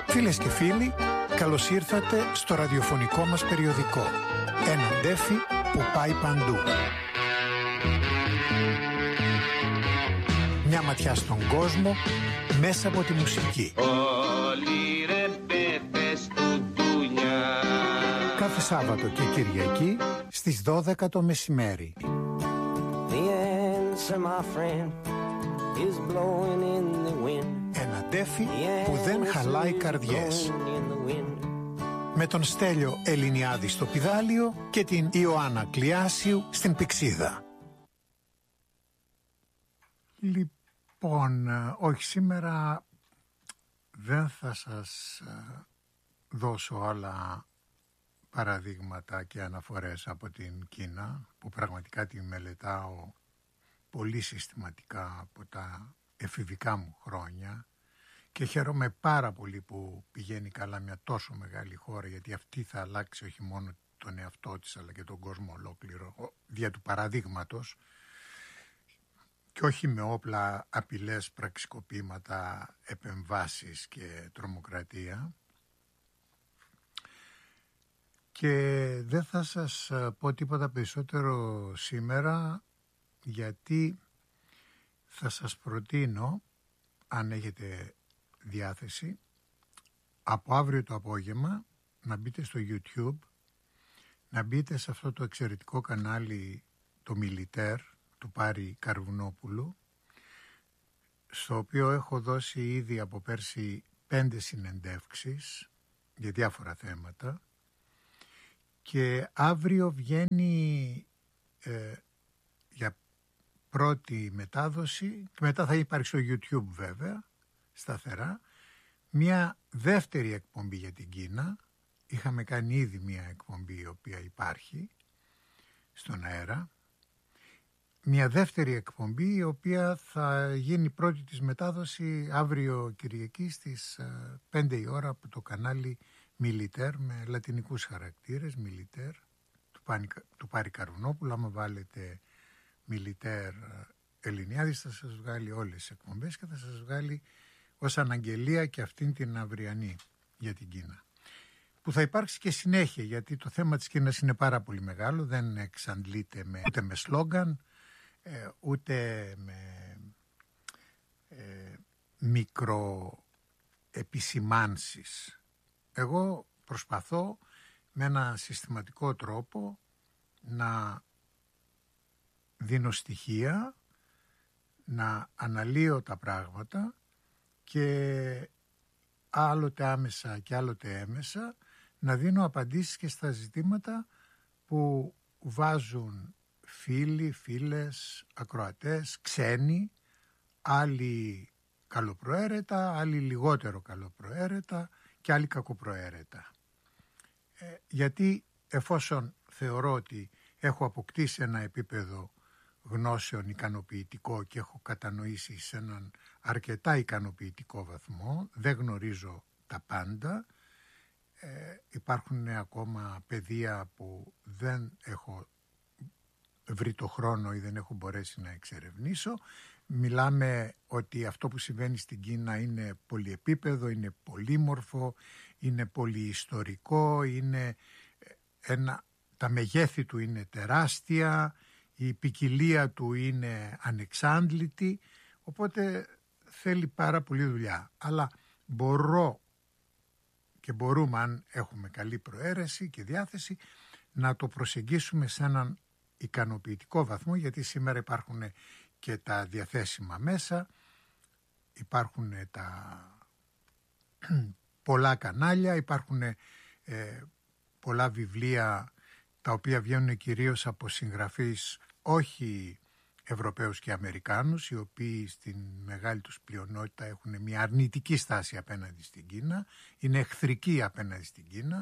Φίλες και φίλοι, καλώς ήρθατε στο ραδιοφωνικό μας περιοδικό. Ένα ντέφι που πάει παντού. Μια ματιά στον κόσμο μέσα από τη μουσική. Όλοι ρε πέπες του ντουνιά. Κάθε Σάββατο και Κυριακή στις 12 το μεσημέρι. Ένα ντέφι που δεν χαλάει καρδιές. Με τον Στέλιο Ελληνιάδη στο πηδάλιο και την Ιωάννα Κλιάσιου στην πηξίδα. Λοιπόν, όχι, σήμερα δεν θα σας δώσω άλλα παραδείγματα και αναφορές από την Κίνα, που πραγματικά τη μελετάω πολύ συστηματικά από τα εφηβικά μου χρόνια και χαίρομαι πάρα πολύ που πηγαίνει καλά μια τόσο μεγάλη χώρα, γιατί αυτή θα αλλάξει όχι μόνο τον εαυτό της αλλά και τον κόσμο ολόκληρο δια του παραδείγματος και όχι με όπλα, απειλές, πραξικοπήματα, επεμβάσεις και τρομοκρατία. Και δεν θα σας πω τίποτα περισσότερο σήμερα, γιατί θα σας προτείνω, αν έχετε διάθεση, από αύριο το απόγευμα να μπείτε στο YouTube, να μπείτε σε αυτό το εξαιρετικό κανάλι, το Militaire, του Πάρη Καρβουνόπουλου, στο οποίο έχω δώσει ήδη από πέρσι 5 συνεντεύξεις για διάφορα θέματα, και αύριο βγαίνει για πρώτη μετάδοση, και μετά θα υπάρξει στο YouTube βέβαια, σταθερά, μια δεύτερη εκπομπή για την Κίνα. Είχαμε κάνει ήδη μια εκπομπή η οποία υπάρχει στον αέρα. Μια δεύτερη εκπομπή η οποία θα γίνει πρώτη της μετάδοση αύριο Κυριακή στις 5 η ώρα από το κανάλι Militaire, με λατινικούς χαρακτήρες, Militaire, του Πάρη Καρβουνόπουλου. Άμα βάλετε Militaire Ελληνιάδης θα σας βγάλει όλες τις εκπομπές και θα σας βγάλει ως αναγγελία και αυτήν την αυριανή για την Κίνα, που θα υπάρξει και συνέχεια, γιατί το θέμα της Κίνας είναι πάρα πολύ μεγάλο, δεν εξαντλείται ούτε με σλόγγαν, ούτε με μικροεπισημάνσεις. Εγώ προσπαθώ με ένα συστηματικό τρόπο να δίνω στοιχεία, να αναλύω τα πράγματα και άλλοτε άμεσα και άλλοτε έμεσα να δίνω απαντήσεις και στα ζητήματα που βάζουν φίλοι, φίλες, ακροατές, ξένοι, άλλοι καλοπροαίρετα, άλλοι λιγότερο καλοπροαίρετα και άλλοι κακοπροαίρετα. Γιατί εφόσον θεωρώ ότι έχω αποκτήσει ένα επίπεδο γνώσεων ικανοποιητικό και έχω κατανοήσει σε έναν αρκετά ικανοποιητικό βαθμό, δεν γνωρίζω τα πάντα, υπάρχουν ακόμα πεδία που δεν έχω βρει το χρόνο ή δεν έχω μπορέσει να εξερευνήσω. Μιλάμε ότι αυτό που συμβαίνει στην Κίνα είναι πολυεπίπεδο, είναι πολύμορφο, είναι πολυιστορικό, είναι τα μεγέθη του είναι τεράστια, η ποικιλία του είναι ανεξάντλητη, οπότε θέλει πάρα πολύ δουλειά. Αλλά μπορώ και μπορούμε, αν έχουμε καλή προαίρεση και διάθεση, να το προσεγγίσουμε σε έναν ικανοποιητικό βαθμό, γιατί σήμερα υπάρχουν και τα διαθέσιμα μέσα, υπάρχουν τα πολλά κανάλια, υπάρχουν πολλά βιβλία τα οποία βγαίνουν κυρίως από συγγραφείς όχι Ευρωπαίους και Αμερικάνους, οι οποίοι στην μεγάλη τους πλειονότητα έχουν μια αρνητική στάση απέναντι στην Κίνα, είναι εχθρικοί απέναντι στην Κίνα.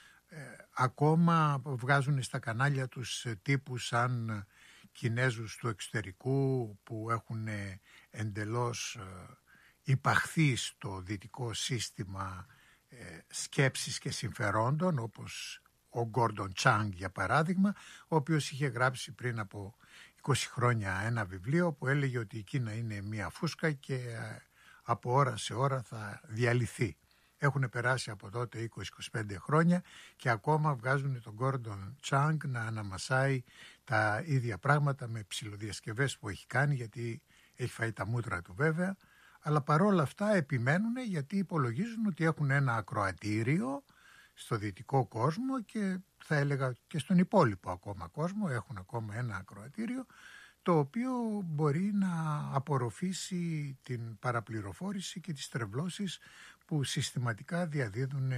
Ακόμα βγάζουν στα κανάλια τους τύπους σαν Κινέζους του εξωτερικού που έχουν εντελώς υπαχθεί στο δυτικό σύστημα σκέψης και συμφερόντων, όπως ο Γκόρντον Τσάνγκ για παράδειγμα, ο οποίος είχε γράψει πριν από 20 χρόνια ένα βιβλίο που έλεγε ότι η Κίνα είναι μια φούσκα και από ώρα σε ώρα θα διαλυθεί. Έχουν περάσει από τότε 20-25 χρόνια και ακόμα βγάζουν τον Gordon Chang να αναμασάει τα ίδια πράγματα με ψιλοδιασκευές που έχει κάνει, γιατί έχει φάει τα μούτρα του βέβαια, αλλά παρόλα αυτά επιμένουν γιατί υπολογίζουν ότι έχουν ένα ακροατήριο στο δυτικό κόσμο και θα έλεγα και στον υπόλοιπο ακόμα κόσμο έχουν ακόμα ένα ακροατήριο το οποίο μπορεί να απορροφήσει την παραπληροφόρηση και τις τρευλώσεις που συστηματικά διαδίδουν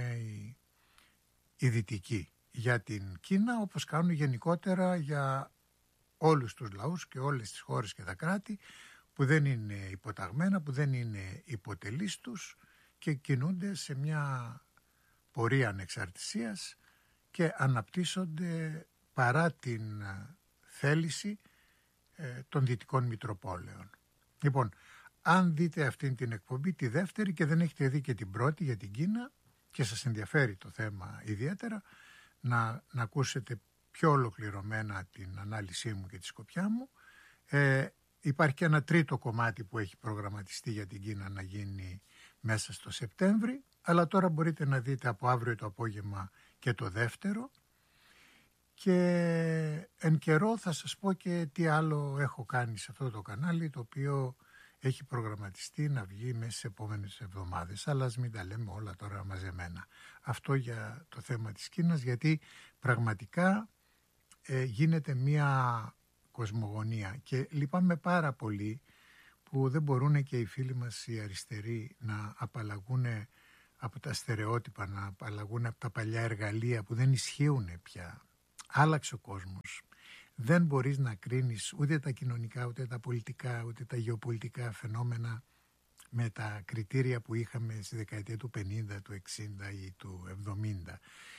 οι δυτικοί για την Κίνα, όπως κάνουν γενικότερα για όλους τους λαούς και όλες τις χώρες και τα κράτη που δεν είναι υποταγμένα, που δεν είναι υποτελείς τους και κινούνται σε μια πορεία ανεξαρτησίας και αναπτύσσονται παρά την θέληση των δυτικών μητροπόλεων. Λοιπόν, αν δείτε αυτήν την εκπομπή, τη δεύτερη, και δεν έχετε δει και την πρώτη για την Κίνα και σας ενδιαφέρει το θέμα ιδιαίτερα, να ακούσετε πιο ολοκληρωμένα την ανάλυση μου και τη σκοπιά μου. Υπάρχει και ένα τρίτο κομμάτι που έχει προγραμματιστεί για την Κίνα να γίνει μέσα στο Σεπτέμβρη, αλλά τώρα μπορείτε να δείτε από αύριο το απόγευμα και το δεύτερο. Και εν καιρό θα σας πω και τι άλλο έχω κάνει σε αυτό το κανάλι, το οποίο έχει προγραμματιστεί να βγει μέσα στις επόμενες εβδομάδες, αλλά ας μην τα λέμε όλα τώρα μαζεμένα. Αυτό για το θέμα της Κίνας, γιατί πραγματικά γίνεται μια κοσμογονία και λυπάμαι πάρα πολύ που δεν μπορούν και οι φίλοι μας οι αριστεροί να απαλλαγούν από τα στερεότυπα, να απαλλαγούν από τα παλιά εργαλεία που δεν ισχύουν πια. Άλλαξε ο κόσμος. Δεν μπορείς να κρίνεις ούτε τα κοινωνικά, ούτε τα πολιτικά, ούτε τα γεωπολιτικά φαινόμενα με τα κριτήρια που είχαμε στη δεκαετία του 50, του 60 ή του 70.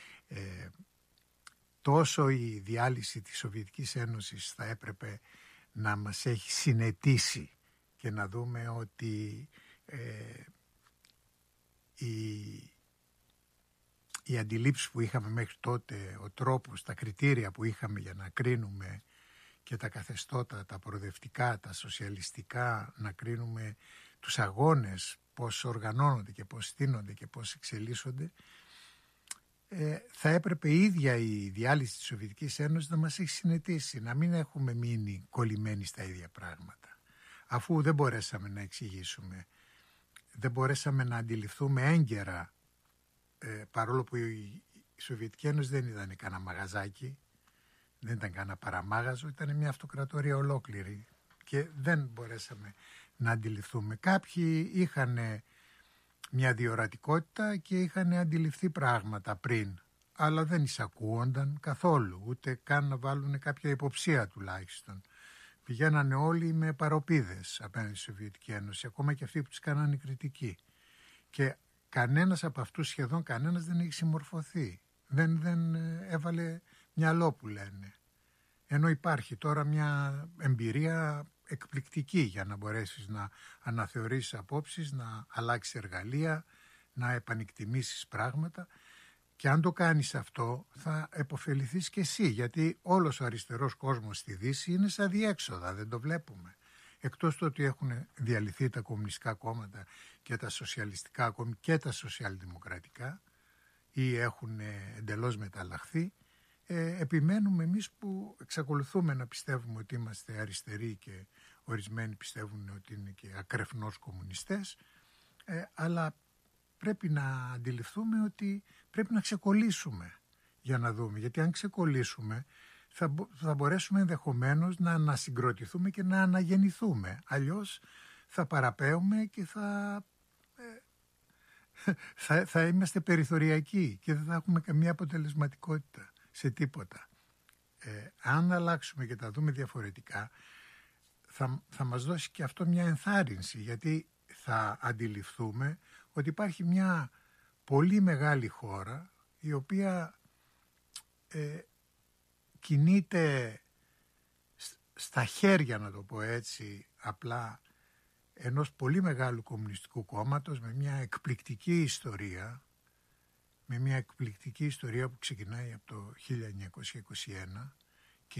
Τόσο η διάλυση της Σοβιετικής Ένωσης θα έπρεπε να μας έχει συνετίσει και να δούμε ότι οι αντιλήψεις που είχαμε μέχρι τότε, ο τρόπος, τα κριτήρια που είχαμε για να κρίνουμε και τα καθεστώτα, τα προοδευτικά, τα σοσιαλιστικά, να κρίνουμε τους αγώνες, πώς οργανώνονται και πώς στείνονται και πώς εξελίσσονται, θα έπρεπε η ίδια η διάλυση της Σοβιετικής Ένωσης να μας έχει συνετίσει, να μην έχουμε μείνει κολλημένοι στα ίδια πράγματα. Αφού δεν μπορέσαμε να εξηγήσουμε, δεν μπορέσαμε να αντιληφθούμε έγκαιρα, παρόλο που η Σοβιετική Ένωση δεν ήταν κανένα μαγαζάκι, δεν ήταν κανένα παραμάγαζο, ήταν μια αυτοκρατορία ολόκληρη και δεν μπορέσαμε να αντιληφθούμε. Κάποιοι είχαν μια διορατικότητα και είχαν αντιληφθεί πράγματα πριν, αλλά δεν εισακούονταν καθόλου, ούτε καν να βάλουν κάποια υποψία τουλάχιστον. Πηγαίνανε όλοι με παροπίδες απέναντι στη Σοβιετική Ένωση, ακόμα και αυτοί που τους κάνανε κριτική. Και κανένας από αυτούς, σχεδόν κανένας, δεν έχει συμμορφωθεί. Δεν έβαλε μυαλό που λένε. Ενώ υπάρχει τώρα μια εμπειρία εκπληκτική για να μπορέσεις να αναθεωρήσεις απόψεις, να αλλάξεις εργαλεία, να επανεκτιμήσεις πράγματα. Και αν το κάνεις αυτό θα επωφεληθείς και εσύ, γιατί όλος ο αριστερός κόσμος στη Δύση είναι σαν διέξοδα, δεν το βλέπουμε. Εκτός του ότι έχουν διαλυθεί τα κομμουνιστικά κόμματα και τα σοσιαλιστικά, ακόμη και τα σοσιαλδημοκρατικά, ή έχουν εντελώς μεταλλαχθεί, επιμένουμε εμείς που εξακολουθούμε να πιστεύουμε ότι είμαστε αριστεροί και ορισμένοι πιστεύουν ότι είναι και ακρεφνώς κομμουνιστές, αλλά πρέπει να αντιληφθούμε ότι πρέπει να ξεκολλήσουμε για να δούμε, γιατί αν ξεκολλήσουμε θα μπορέσουμε ενδεχομένως να ανασυγκροτηθούμε και να αναγεννηθούμε. Αλλιώς θα παραπέουμε και θα είμαστε περιθωριακοί και δεν θα έχουμε καμία αποτελεσματικότητα σε τίποτα. Αν αλλάξουμε και τα δούμε διαφορετικά, θα μας δώσει και αυτό μια ενθάρρυνση, γιατί θα αντιληφθούμε ότι υπάρχει μια πολύ μεγάλη χώρα η οποία κινείται στα χέρια, να το πω έτσι απλά, ενός πολύ μεγάλου κομμουνιστικού κόμματος με μια εκπληκτική ιστορία, που ξεκινάει από το 1921 και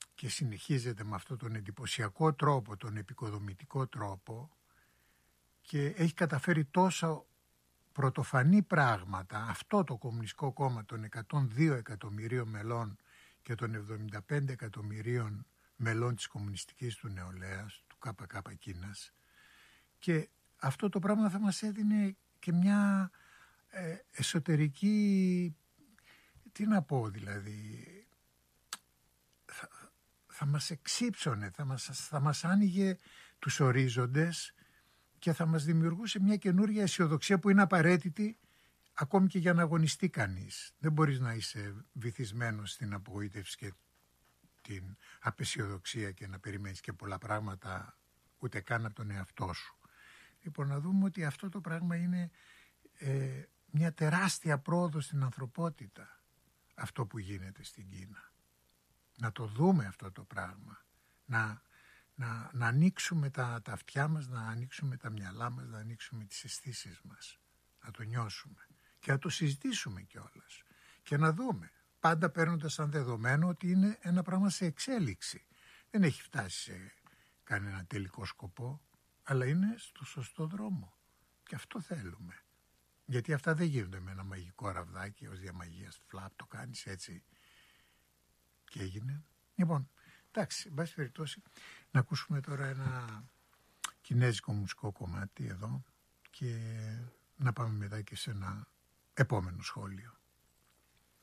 συνεχίζεται με αυτόν τον εντυπωσιακό τρόπο, τον επικοδομητικό τρόπο, και έχει καταφέρει τόσα πρωτοφανή πράγματα, αυτό το Κομμουνιστικό Κόμμα των 102 εκατομμυρίων μελών και των 75 εκατομμυρίων μελών της κομμουνιστικής του νεολαίας, του ΚΚ Κίνας, και αυτό το πράγμα θα μας έδινε και μια εσωτερική, τι να πω δηλαδή, θα μας εξύψωνε, θα μας άνοιγε τους ορίζοντες και θα μας δημιουργούσε μια καινούργια αισιοδοξία που είναι απαραίτητη ακόμη και για να αγωνιστεί κανείς. Δεν μπορείς να είσαι βυθισμένος στην απογοήτευση και την απαισιοδοξία και να περιμένεις και πολλά πράγματα ούτε καν από τον εαυτό σου. Λοιπόν, να δούμε ότι αυτό το πράγμα είναι μια τεράστια πρόοδο στην ανθρωπότητα, αυτό που γίνεται στην Κίνα. Να το δούμε αυτό το πράγμα, να ανοίξουμε τα αυτιά μας, να ανοίξουμε τα μυαλά μας, να ανοίξουμε τις αισθήσεις μας, να το νιώσουμε και να το συζητήσουμε κιόλας και να δούμε, πάντα παίρνοντας σαν δεδομένο ότι είναι ένα πράγμα σε εξέλιξη. Δεν έχει φτάσει σε κανένα τελικό σκοπό, αλλά είναι στο σωστό δρόμο και αυτό θέλουμε. Γιατί αυτά δεν γίνονται με ένα μαγικό ραβδάκι ως διαμαγείας φλαπ, το κάνεις έτσι και έγινε. Λοιπόν, εντάξει, εν πάση περιπτώσει, να ακούσουμε τώρα ένα κινέζικο μουσικό κομμάτι εδώ και να πάμε μετά και σε ένα επόμενο σχόλιο.